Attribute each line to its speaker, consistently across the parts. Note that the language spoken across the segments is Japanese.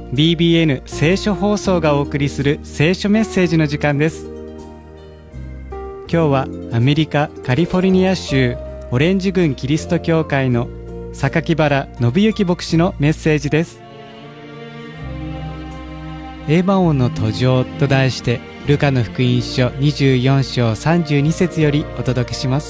Speaker 1: BBN 聖書放送がお送りする聖書メッセージの時間です。今日はアメリカカリフォルニア州オレンジ郡キリスト教会の榊原信之牧師のメッセージです。エマオの途上と題してルカの福音書24章32節よりお届けします。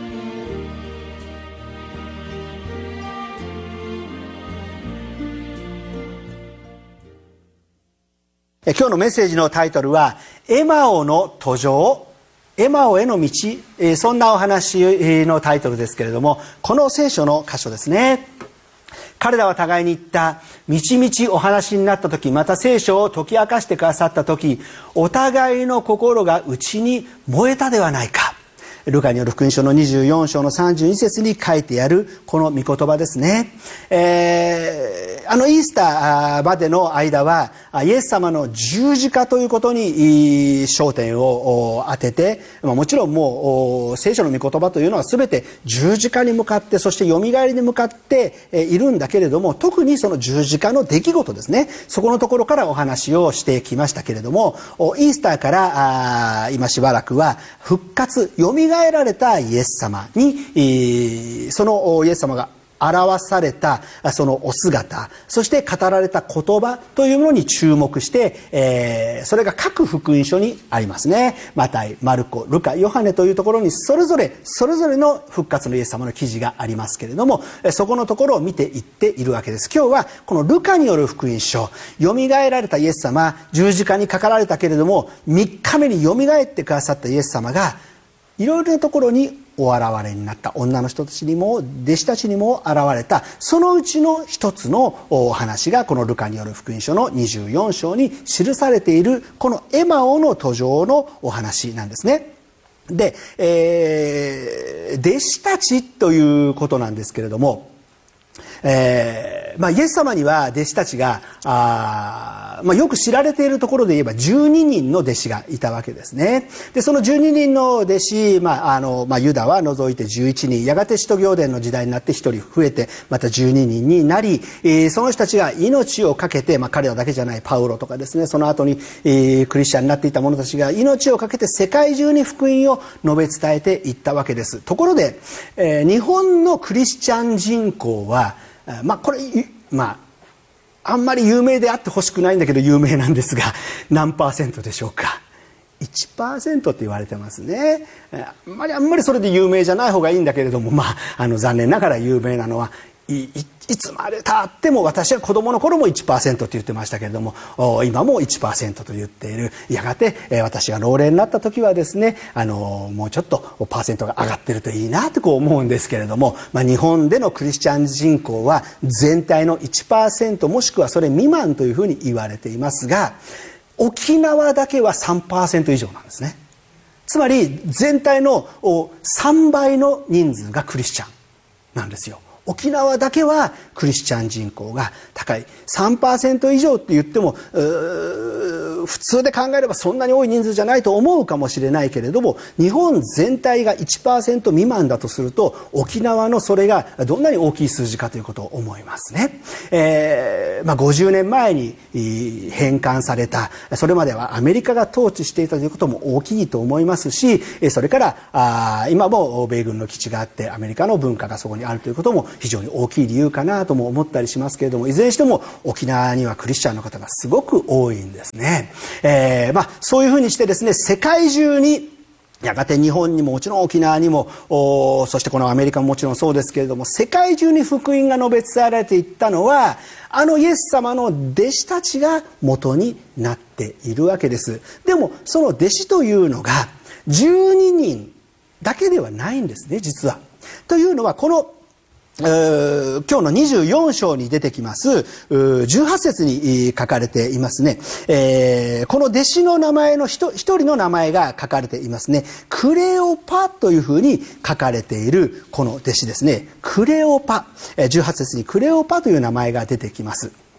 Speaker 2: 今日のメッセージのタイトルはエマオの途上、エマオへの道、そんなお話のタイトルですけれども、この聖書の箇所ですね。彼らは互いに言った。みちみちお話になった時、また聖書を解き明かしてくださった時、お互いの心が内に燃えたではないか。ルカによる福音書の24章の32節に書いてあるこの御言葉ですね。イースターまでの間はイエス様の十字架ということに焦点を当てて、もちろんもう聖書の御言葉というのは全て十字架に向かって、そしてよみがえりに向かっているんだけれども、特にその十字架の出来事ですね、そこのところからお話をしてきましたけれども、イースターから今しばらくは復活、よみがえられたイエス様に、そのイエス様が表されたそのお姿、そして語られた言葉というものに注目して、それが各福音書にありますね。マタイ、マルコ、ルカ、ヨハネというところにそれぞれの復活のイエス様の記事がありますけれども、そこのところを見ていっているわけです。今日はこのルカによる福音書、よみがえられたイエス様、十字架にかかられたけれども3日目によみがえってくださったイエス様がいろいろなところにお現れになった。女の人たちにも弟子たちにも現れた、そのうちの一つのお話がこのルカによる福音書の24章に記されているこのエマオの途上のお話なんですね。で、弟子たちということなんですけれども、イエス様には弟子たちがよく知られているところで言えば12人の弟子がいたわけですね。でその12人の弟子、ユダは除いて11人、やがて使徒行伝の時代になって1人増えてまた12人になり、その人たちが命を懸けて、彼らだけじゃないパウロとかですね、その後に、クリスチャンになっていた者たちが命を懸けて世界中に福音を述べ伝えていったわけです。ところで、日本のクリスチャン人口はこれあんまり有名であってほしくないんだけど有名なんですが、何%でしょうか。 1% って言われてますね。あんまりそれで有名じゃない方がいいんだけれども、残念ながら有名なのはいつまでたっても、私は子供の頃も 1% って言ってましたけれども、今も 1% と言っている。やがて私が老齢になった時はですね、もうちょっとパーセントが上がってるといいなって思うんですけれども、日本でのクリスチャン人口は全体の 1% もしくはそれ未満というふうに言われていますが、沖縄だけは 3% 以上なんですね。つまり全体の3倍の人数がクリスチャンなんですよ。沖縄だけはクリスチャン人口が高い。 3% 以上って言っても普通で考えればそんなに多い人数じゃないと思うかもしれないけれども、日本全体が 1% 未満だとすると、沖縄のそれがどんなに大きい数字かということを思いますね。50年前に返還された、それまではアメリカが統治していたということも大きいと思いますし、それから今も米軍の基地があってアメリカの文化がそこにあるということも非常に大きい理由かなとも思ったりしますけれども、いずれにしても沖縄にはクリスチャンの方がすごく多いんですね。そういうふうにしてですね、世界中に、やがて日本にももちろん沖縄にも、そしてこのアメリカももちろんそうですけれども、世界中に福音が述べ伝えられていったのはイエス様の弟子たちが元になっているわけです。でもその弟子というのが12人だけではないんですね、実は。というのはこの今日の24章に出てきます18節に書かれていますね。この弟子の名前の一人の名前が書かれていますね。クレオパというふうに書かれているこの弟子ですね。クレオパ、18節にクレオパという名前が出てきます。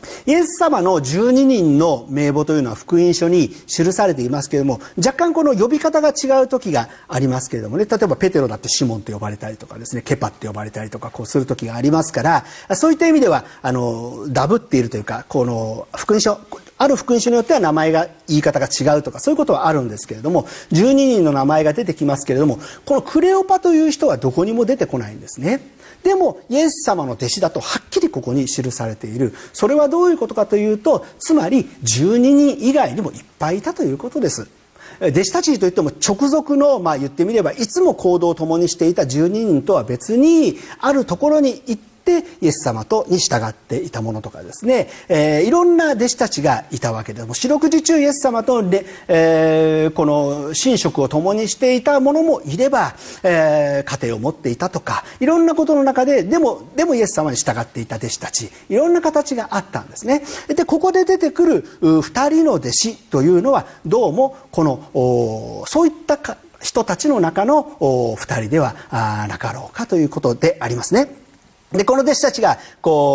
Speaker 2: イエス様の12人の名簿というのは福音書に記されていますけれども、若干この呼び方が違う時がありますけれどもね、例えばペテロだってシモンと呼ばれたりとかですね、ケパって呼ばれたりとかこうする時がありますから、そういった意味ではダブっているというか、この福音書、ある福音書によっては名前が言い方が違うとかそういうことはあるんですけれども、12人の名前が出てきますけれども、このクレオパという人はどこにも出てこないんですね。でもイエス様の弟子だとはっきりここに記されている。それはどういうことかというと、つまり12人以外にもいっぱいいたということです。弟子たちといっても直属の、言ってみればいつも行動を共にしていた12人とは別に、あるところに行ってイエス様に従っていたものとかですね、いろんな弟子たちがいたわけで、四六時中イエス様と、この寝食を共にしていたものもいれば、家庭を持っていたとか、いろんなことの中ででもイエス様に従っていた弟子たち、いろんな形があったんですね。でここで出てくる2人の弟子というのは、どうもこのそういった人たちの中の2人ではなかろうかということでありますね。でこの弟子たちが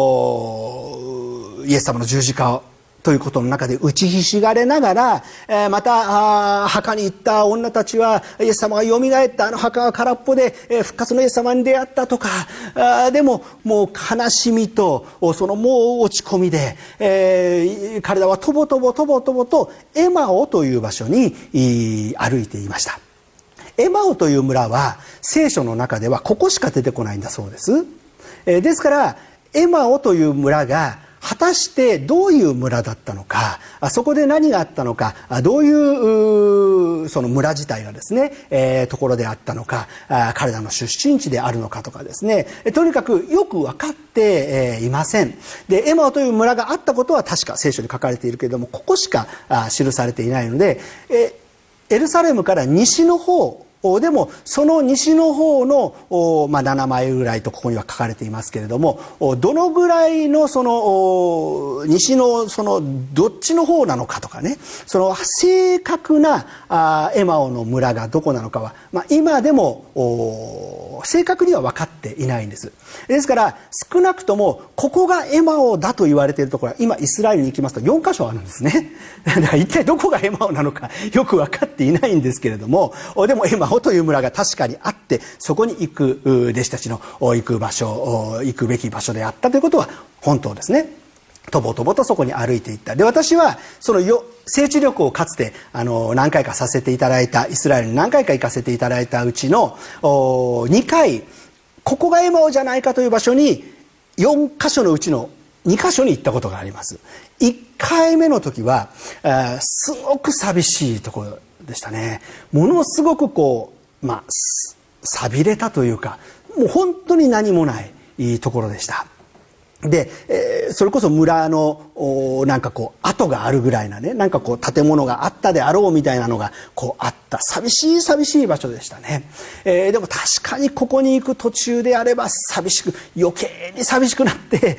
Speaker 2: イエス様の十字架をということの中で打ちひしがれながら、また墓に行った女たちはイエス様がよみがえった、墓が空っぽで復活のイエス様に出会ったとか、でももう悲しみとそのもう落ち込みで、彼らはとぼとぼとエマオという場所に歩いていました。エマオという村は聖書の中ではここしか出てこないんだそうです。ですからエマオという村が果たしてどういう村だったのか、そこで何があったのか、どういうその村自体がですね、ところであったのか、彼らの出身地であるのかとかですね、とにかくよく分かっていません。でエマオという村があったことは確か聖書に書かれているけれども、ここしか記されていないので、エルサレムから西の方でもその西の方の7マイルぐらいとここには書かれていますけれども、どのぐらいのその西のそのどっちの方なのかとかね、その正確なエマオの村がどこなのかは、今でも正確には分かっていないんです。ですから少なくともここがエマオだと言われているところは今イスラエルに行きますと4カ所あるんですね。だから一体どこがエマオなのかよく分かっていないんですけれども、でもエマオという村が確かにあって、そこに行く弟子たちの行く場所、行くべき場所であったということは本当ですね。とぼとぼとそこに歩いていった。で私はその聖地旅行をかつて何回かさせていただいた、イスラエルに何回か行かせていただいたうちの2回、ここがエマオじゃないかという場所に4カ所のうちの2カ所に行ったことがあります。1回目の時はすごく寂しいところでしたね。ものすごく寂れたというか、もう本当に何もないところでした。で、それこそ村の跡があるぐらいなね、建物があったであろうみたいなのがあった寂しい場所でしたね。でも確かにここに行く途中であれば余計に寂しくなって、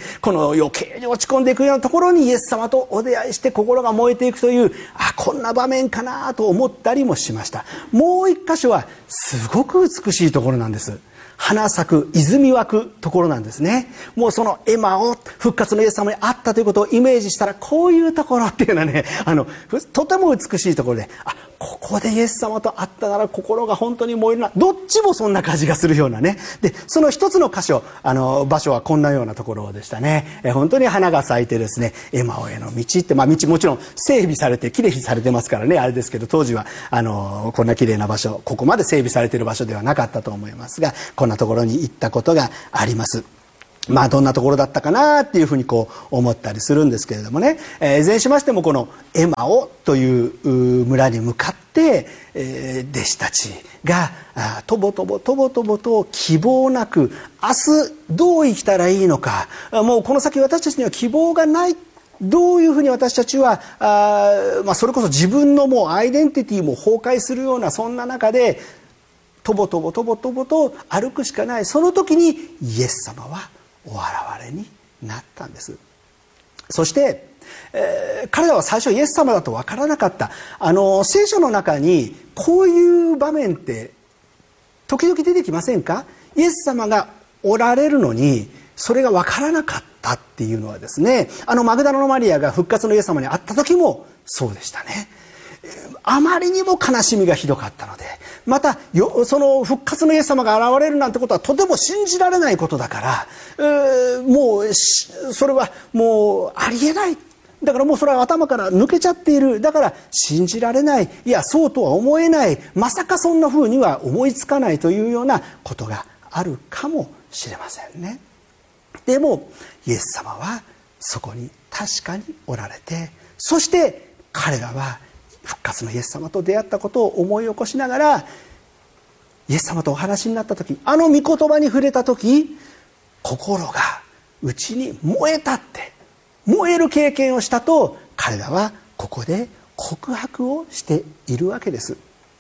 Speaker 2: この余計に落ち込んでいくようなところにイエス様とお出会いして心が燃えていくという、こんな場面かなと思ったりもしました。もう一箇所はすごく美しいところなんです。花咲く泉湧くところなんですね。もうそのエマオ、復活のイエス様に会ったということをイメージしたら、こういうところっていうのはね、とても美しいところで、ここでイエス様と会ったなら心が本当に燃えるな、どっちもそんな感じがするようなね。でその一つの場所はこんなようなところでしたね。本当に花が咲いてですね、エマオへの道って、道もちろん整備されてきれいにされてますからね、あれですけど、当時はこんなきれいな場所、ここまで整備されている場所ではなかったと思いますが、こんなところに行ったことがあります。どんなところだったかなっていうふうに思ったりするんですけれどもね、いずれにしましてもこのエマオという村に向かって、弟子たちがとぼとぼと希望なく、明日どう生きたらいいのか、もうこの先私たちには希望がない、どういうふうに私たちはそれこそ自分のもうアイデンティティも崩壊するような、そんな中でとぼとぼと歩くしかない。その時にイエス様はお現れになったんです。そして、彼らは最初イエス様だと分からなかった。聖書の中にこういう場面って時々出てきませんか？イエス様がおられるのにそれが分からなかっったっていうのはですね、マグダラのマリアが復活のイエス様に会った時もそうでしたね。あまりにも悲しみがひどかったので、またその復活のイエス様が現れるなんてことはとても信じられないことだから、もうそれはもうありえない。だからもうそれは頭から抜けちゃっている。だから信じられない。いや、そうとは思えない。まさかそんな風には思いつかないというようなことがあるかもしれませんね。でもイエス様はそこに確かにおられて、そして彼らは復活のイエス様と出会ったことを思い起こしながら、イエス様とお話になった時、御言葉に触れた時、心が内に燃えたって、燃える経験をしたと彼らはここで告白をしているわけです。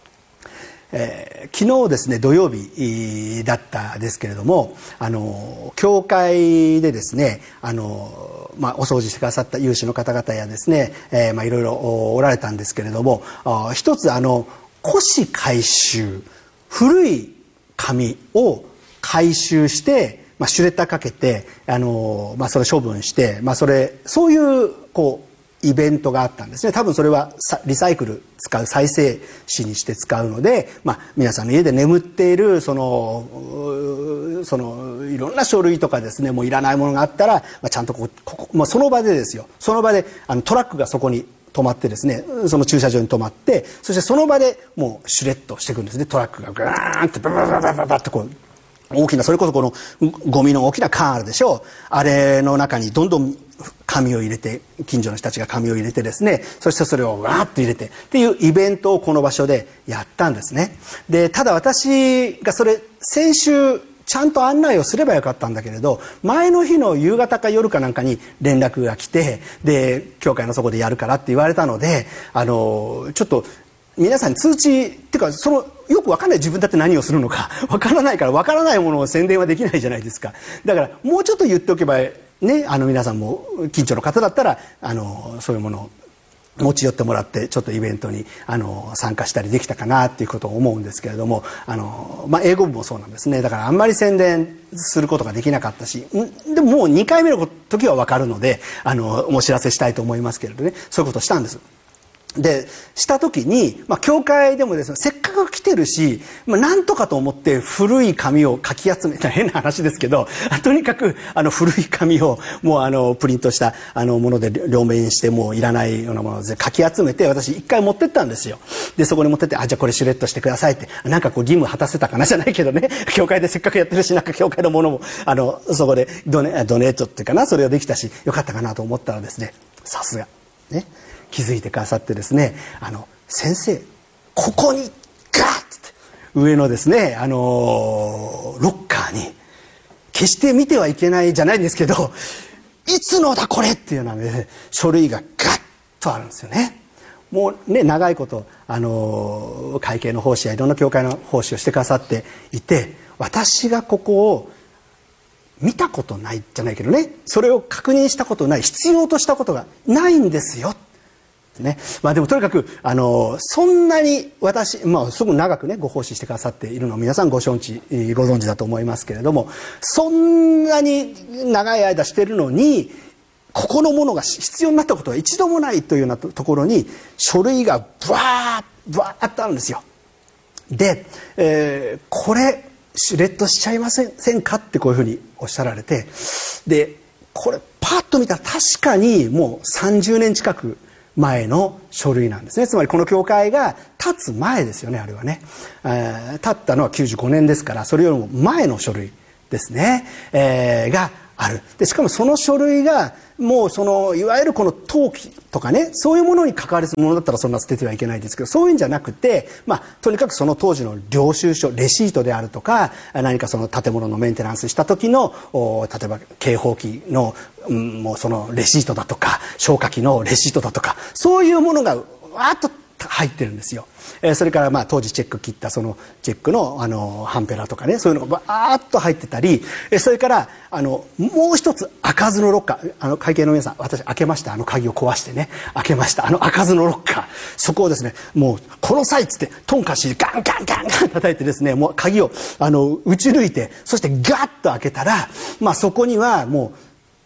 Speaker 2: 昨日ですね、土曜日だったですけれども、教会でですね、お掃除してくださった有志の方々やですね、いろいろおられたんですけれども、一つ古紙回収、古い紙を回収して、シュレッダーかけて、それ処分して、そういうイベントがあったんですね。多分それはリサイクル使う、再生紙にして使うので、皆さんの家で眠っているそのいろんな書類とかですね、もういらないものがあったら、ちゃんとその場でですよ、その場でトラックがそこに止まってですね、その駐車場に止まって、そしてその場でもうシュレッドしていくんですね。トラックがガーンってババババババって大きな、それこそこのゴミの大きな缶あるでしょう。あれの中にどんどん紙を入れて、近所の人たちが紙を入れてですね、そしてそれをガーッと入れてっていうイベントをこの場所でやったんですね。で、ただ私がそれ先週ちゃんと案内をすればよかったんだけれど、前の日の夕方か夜かなんかに連絡が来て、で、教会のそこでやるからって言われたので、ちょっと皆さんに通知っていうか、よく分かんない、自分だって何をするのか分からないから、分からないものを宣伝はできないじゃないですか。だからもうちょっと言っておけばね、皆さんも近所の方だったらそういうものを持ち寄ってもらって、ちょっとイベントに参加したりできたかなっていうことを思うんですけれども、英語部もそうなんですね。だからあんまり宣伝することができなかったし、でももう2回目の時は分かるのでお知らせしたいと思いますけれどね、そういうことをしたんです。で、した時に、教会でもですね、せっかく来てるし、なんとかと思って古い紙をかき集めた、変な話ですけど、とにかく古い紙をもうプリントしたもので両面にして、もういらないようなものでかき集めて、私一回持ってったんですよ。で、そこに持ってって、じゃあこれシュレッドしてくださいって、なんか義務果たせたかなじゃないけどね、教会でせっかくやってるし、なんか教会のものもそこでドネートっていうかな、それができたし、よかったかなと思ったらですね、さすがね、気づいてくださってですね、先生、ここにガーッて上のですね、ロッカーに決して見てはいけないじゃないんですけど、いつのだこれっていうようなね、書類がガッとあるんですよね。もうね、長いこと会計の奉仕やいろんな教会の奉仕をしてくださっていて、私がここを見たことないじゃないけどね、それを確認したことない、必要としたことがないんですよね。でもとにかくそんなに私、すごく長くねご奉仕してくださっているのを皆さんご存知だと思いますけれども、そんなに長い間してるのに、ここのものが必要になったことは一度もないというようなところに書類がブワーッとあるんですよ。で、これシュレッドしちゃいませんかってこういうふうにおっしゃられて、でこれパッと見たら確かにもう30年近く前の書類なんですね。つまりこの教会が建つ前ですよね、あれはね。建ったのは95年ですから、それよりも前の書類ですね、がある。でしかもその書類がもういわゆるこの登記とかね、そういうものに関わるものだったらそんな捨ててはいけないですけど、そういうんじゃなくて、とにかくその当時の領収書、レシートであるとか、何かその建物のメンテナンスした時の例えば警報器のもうそのレシートだとか、消火器のレシートだとか、そういうものがわーっと入ってるんですよ。それから当時チェック切ったそのチェックのハンペラとかね、そういうのがバーッと入ってたり、それからもう一つ開かずのロッカー、会計の皆さん、私開けました。鍵を壊してね開けました。開かずのロッカー、そこをですね、もうこの際っつってトンカチでガンガンガンガン叩いてですね、もう鍵を打ち抜いて、そしてガッと開けたら、そこにはもう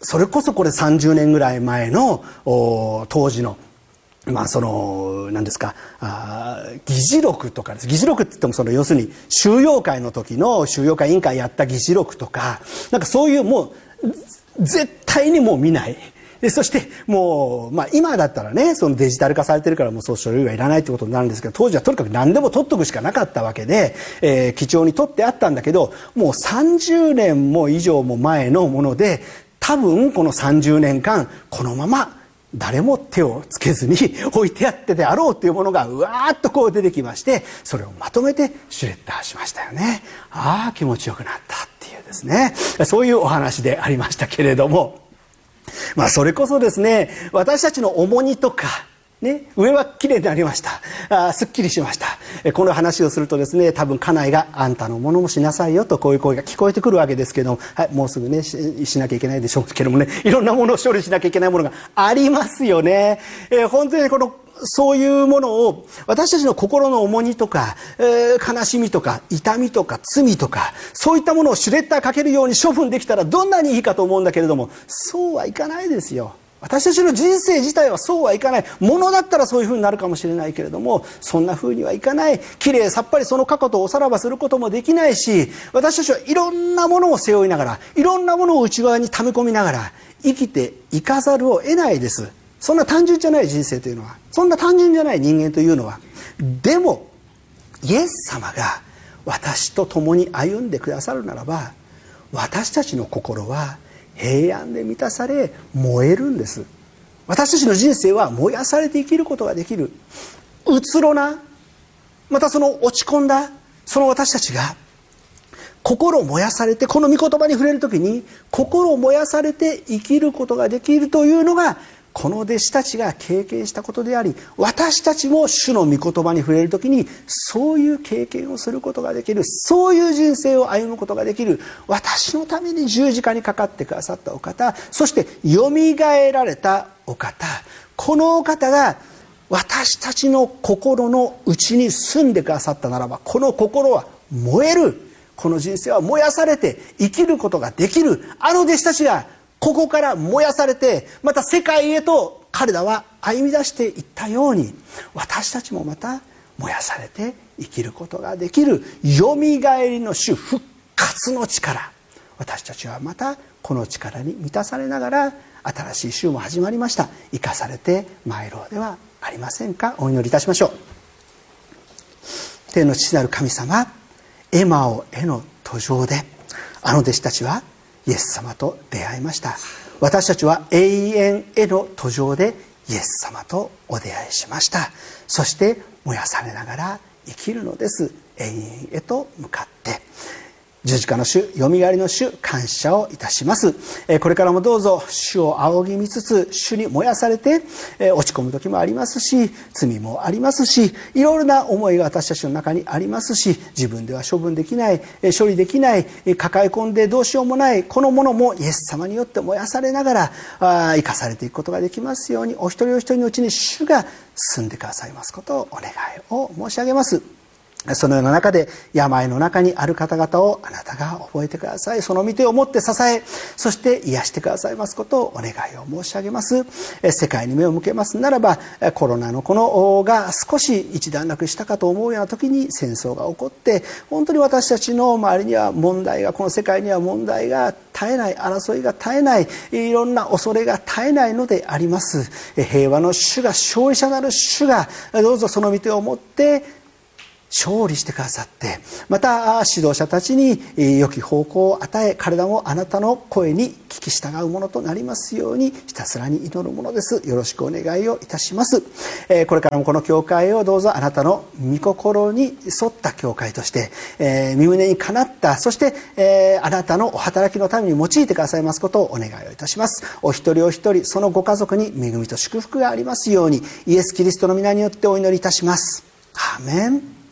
Speaker 2: それこそこれ30年ぐらい前の当時の何ですか、議事録とかです。議事録って言っても要するに収容会の時の収容会委員会やった議事録とか、なんかそういうもう絶対にもう見ない。でそしてもう、今だったらね、そのデジタル化されてるからもうそう書類はいらないってことになるんですけど、当時はとにかく何でも取っとくしかなかったわけで、貴重に取ってあったんだけど、もう30年も以上も前のもので、多分この30年間このまま誰も手をつけずに置いてあってであろうというものがうわーっとこう出てきまして、それをまとめてシュレッダーしましたよね。ああ気持ちよくなったっていうですね、そういうお話でありましたけれども、それこそですね、私たちの重荷とかね、上はきれいになりました。すっきりしました。この話をするとですね、多分家内があんたのものもしなさいよとこういう声が聞こえてくるわけですけども、はい、もうすぐね しなきゃいけないでしょうけどもね、いろんなものを処理しなきゃいけないものがありますよね。本当にそういうものを私たちの心の重荷とか、悲しみとか痛みとか罪とか、そういったものをシュレッダーかけるように処分できたらどんなにいいかと思うんだけれども、そうはいかないですよ。私たちの人生自体はそうはいかない。ものだったらそういうふうになるかもしれないけれども、そんなふうにはいかない。きれいさっぱりその過去とおさらばすることもできないし、私たちはいろんなものを背負いながら、いろんなものを内側に溜め込みながら生きていかざるを得ないです。そんな単純じゃない人生というのは、そんな単純じゃない人間というのは。でもイエス様が私と共に歩んでくださるならば、私たちの心は平安で満たされ燃えるんです。私たちの人生は燃やされて生きることができる。うつろな、またその落ち込んだその私たちが心を燃やされて、この御言葉に触れるときに心を燃やされて生きることができるというのが、この弟子たちが経験したことであり、私たちも主の御言葉に触れるときにそういう経験をすることができる、そういう人生を歩むことができる。私のために十字架にかかってくださったお方、そしてよみがえられたお方、このお方が私たちの心の内に住んでくださったならば、この心は燃える。この人生は燃やされて生きることができる。あの弟子たちがここから燃やされて、また世界へと彼らは歩み出していったように、私たちもまた燃やされて生きることができる。よみがえりの主、復活の力、私たちはまたこの力に満たされながら、新しい週も始まりました。生かされて参ろうではありませんか。お祈りいたしましょう。天の父なる神様、エマオへの途上であの弟子たちはイエス様と出会いました。私たちは永遠への途上でイエス様とお出会いしました。そして燃やされながら生きるのです。永遠へと向かって十字架の主、よみがえりの主、感謝をいたします。これからもどうぞ主を仰ぎ見つつ、主に燃やされて落ち込む時もありますし、罪もありますし、いろいろな思いが私たちの中にありますし、自分では処分できない、処理できない、抱え込んでどうしようもないこのものもイエス様によって燃やされながら生かされていくことができますように、お一人お一人のうちに主が住んでくださいますことをお願いを申し上げます。そのような中で病の中にある方々をあなたが覚えてください。その御手を持って支え、そして癒してくださいますことをお願いを申し上げます。世界に目を向けますならば、コロナのこのが少し一段落したかと思うような時に戦争が起こって、本当に私たちの周りには問題が、この世界には問題が絶えない、争いが絶えない、いろんな恐れが絶えないのであります。平和の主が、勝利者なる主がどうぞその御手を持って勝利してくださって、また指導者たちに良き方向を与え、彼らもあなたの声に聞き従うものとなりますようにひたすらに祈るものです。よろしくお願いをいたします。これからもこの教会をどうぞあなたの御心に沿った教会として、身胸にかなった、そして、あなたのお働きのために用いてくださいますことをお願いをいたします。お一人お一人、そのご家族に恵みと祝福がありますように、イエス・キリストの皆によってお祈りいたします。アーメン。